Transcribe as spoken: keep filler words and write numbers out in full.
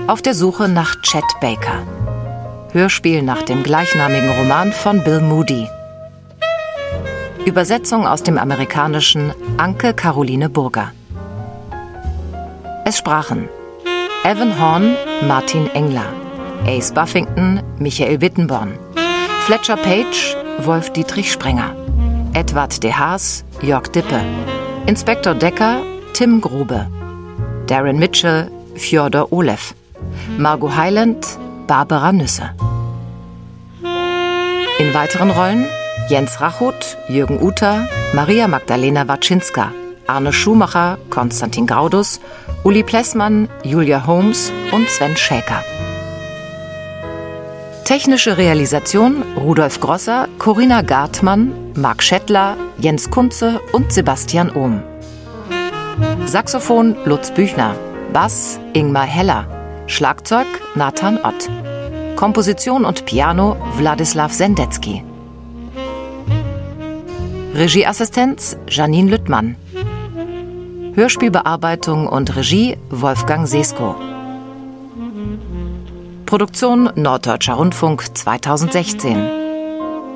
Auf der Suche nach Chet Baker. Hörspiel nach dem gleichnamigen Roman von Bill Moody. Übersetzung aus dem Amerikanischen Anke Caroline Burger. Es sprachen Evan Horn, Martin Engler, Ace Buffington, Michael Wittenborn, Fletcher Page, Wolf-Dietrich Sprenger, Edward de Haas, Jörg Dippe, Inspektor Decker, Tim Grube, Darren Mitchell, Fjodor Olev, Margot Hyland, Barbara Nüsse. In weiteren Rollen Jens Rachut, Jürgen Uter, Maria Magdalena Waczynska, Arne Schumacher, Konstantin Graudus, Uli Plessmann, Julia Holmes und Sven Schäker. Technische Realisation Rudolf Grosser, Corinna Gartmann, Marc Schettler, Jens Kunze und Sebastian Ohm. Saxophon Lutz Büchner, Bass Ingmar Heller, Schlagzeug Nathan Ott, Komposition und Piano Wladislaw Sendecki. Regieassistenz Janine Lüttmann. Hörspielbearbeitung und Regie Wolfgang Sesko. Produktion Norddeutscher Rundfunk zweitausendsechzehn.